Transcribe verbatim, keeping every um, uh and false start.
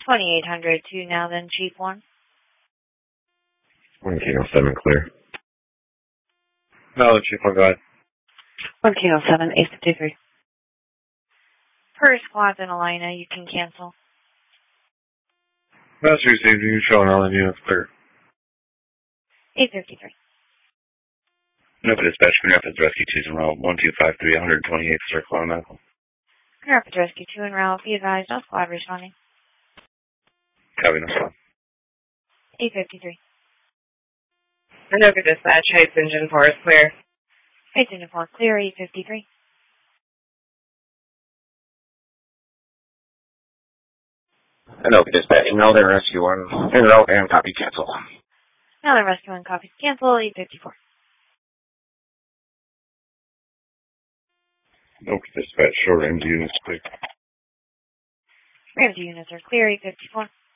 twenty-eight hundred two now then, Chief one. one Kilo seven clear. No, Chief one, go ahead. one Kilo seven, eight fifty-three. Per squad in Alina, you can cancel. Master received, you showing all the units clear. eight fifty-three. Nova Dispatch, Green Rapids Rescue two's in route one two five three, one twenty-eighth Circle on Medical. Green Rapids Rescue two en route. Be advised, no squad responding. Copy, no squad. eight fifty-three. Nova Dispatch, Heights Engine four is clear. Heights Engine four clear, eight fifty-three. Nova Dispatch, now they're rescue one en route and copy cancel. Now they're rescue one, copy cancel, eight fifty-four. Nova Dispatch, short range units clear. Range units are clear, eight fifty-four.